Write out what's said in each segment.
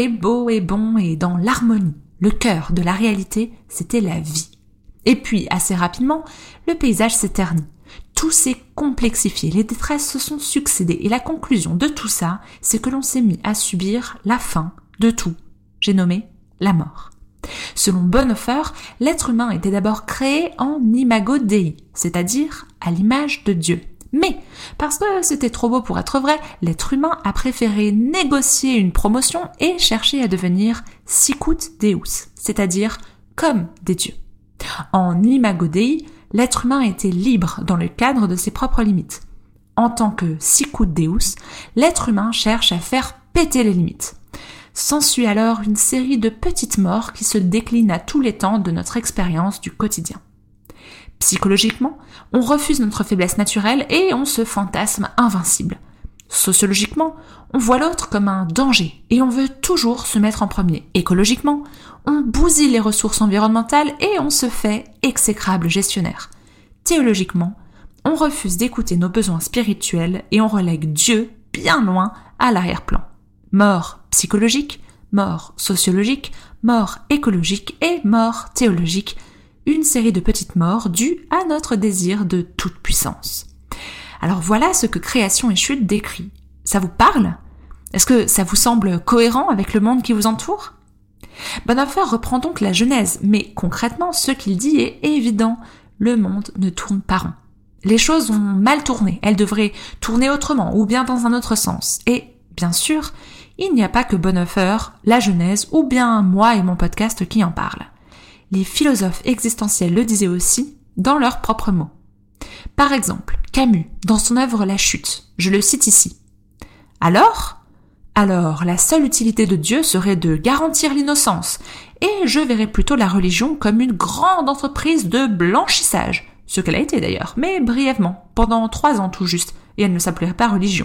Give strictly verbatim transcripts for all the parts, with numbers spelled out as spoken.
Et beau et bon et dans l'harmonie. Le cœur de la réalité, c'était la vie. Et puis, assez rapidement, le paysage s'est terni. Tout s'est complexifié, les détresses se sont succédées et la conclusion de tout ça, c'est que l'on s'est mis à subir la fin de tout. J'ai nommé la mort. Selon Bonhoeffer, l'être humain était d'abord créé en imago Dei, c'est-à-dire à l'image de Dieu. Mais, parce que c'était trop beau pour être vrai, l'être humain a préféré négocier une promotion et chercher à devenir sicut Deus, c'est-à-dire comme des dieux. En imago Dei, l'être humain était libre dans le cadre de ses propres limites. En tant que sicut Deus, l'être humain cherche à faire péter les limites. S'ensuit alors une série de petites morts qui se déclinent à tous les temps de notre expérience du quotidien. Psychologiquement, on refuse notre faiblesse naturelle et on se fantasme invincible. Sociologiquement, on voit l'autre comme un danger et on veut toujours se mettre en premier. Écologiquement, on bousille les ressources environnementales et on se fait exécrable gestionnaire. Théologiquement, on refuse d'écouter nos besoins spirituels et on relègue Dieu bien loin à l'arrière-plan. Mort psychologique, mort sociologique, mort écologique et mort théologique. Une série de petites morts dues à notre désir de toute puissance. Alors voilà ce que Création et Chute décrit. Ça vous parle ? Est-ce que ça vous semble cohérent avec le monde qui vous entoure ? Bonhoeffer reprend donc la Genèse, mais concrètement, ce qu'il dit est évident. Le monde ne tourne pas rond. Les choses ont mal tourné, elles devraient tourner autrement ou bien dans un autre sens. Et, bien sûr, il n'y a pas que Bonhoeffer, la Genèse ou bien moi et mon podcast qui en parlent. Les philosophes existentiels le disaient aussi dans leurs propres mots. Par exemple, Camus, dans son œuvre La Chute, je le cite ici. Alors, alors la seule utilité de Dieu serait de garantir l'innocence, et je verrais plutôt la religion comme une grande entreprise de blanchissage, ce qu'elle a été d'ailleurs, mais brièvement, pendant trois ans tout juste, et elle ne s'appellerait pas religion.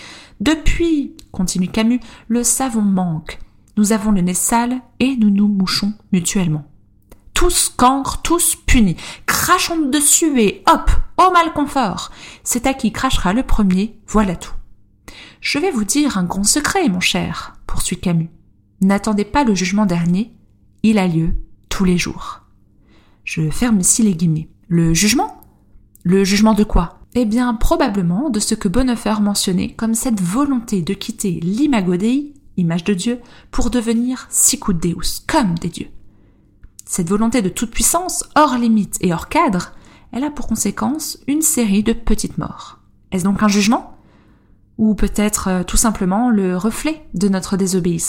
Depuis, continue Camus, le savon manque. Nous avons le nez sale et nous nous mouchons mutuellement. Tous cancres, tous punis. Crachons dessus et hop, au malconfort. C'est à qui crachera le premier, voilà tout. Je vais vous dire un grand secret, mon cher, poursuit Camus. N'attendez pas le jugement dernier, il a lieu tous les jours. Je ferme ici les guillemets. Le jugement ? Le jugement de quoi ? Eh bien, probablement de ce que Bonhoeffer mentionnait comme cette volonté de quitter l'imago Dei, image de Dieu, pour devenir sicut Deus, comme des dieux. Cette volonté de toute puissance, hors limite et hors cadre, elle a pour conséquence une série de petites morts. Est-ce donc un jugement ? Ou peut-être euh, tout simplement le reflet de notre désobéissance ?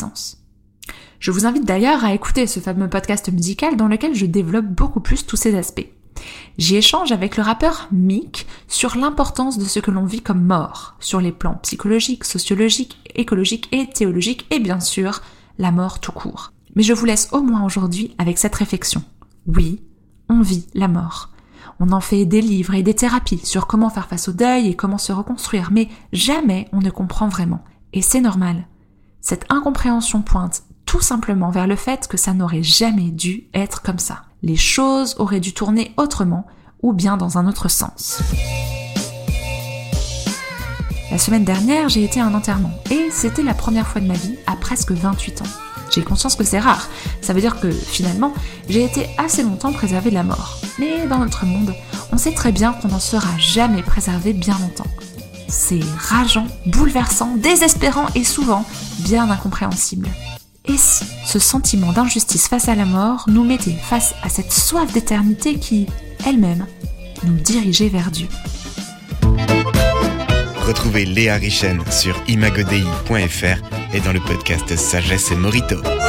Je vous invite d'ailleurs à écouter ce fameux podcast musical dans lequel je développe beaucoup plus tous ces aspects. J'y échange avec le rappeur Meek sur l'importance de ce que l'on vit comme mort, sur les plans psychologiques, sociologiques, écologiques et théologiques, et bien sûr, la mort tout court. Mais je vous laisse au moins aujourd'hui avec cette réflexion. Oui, on vit la mort. On en fait des livres et des thérapies sur comment faire face au deuil et comment se reconstruire, mais jamais on ne comprend vraiment. Et c'est normal. Cette incompréhension pointe tout simplement vers le fait que ça n'aurait jamais dû être comme ça. Les choses auraient dû tourner autrement ou bien dans un autre sens. La semaine dernière, j'ai été à un enterrement et c'était la première fois de ma vie à presque vingt-huit ans. J'ai conscience que c'est rare, ça veut dire que finalement, j'ai été assez longtemps préservée de la mort. Mais dans notre monde, on sait très bien qu'on n'en sera jamais préservé bien longtemps. C'est rageant, bouleversant, désespérant et souvent bien incompréhensible. Et si ce sentiment d'injustice face à la mort nous mettait face à cette soif d'éternité qui, elle-même, nous dirigeait vers Dieu ? Retrouvez Léa Richen sur imagodei point f r et dans le podcast Sagesse et Morito.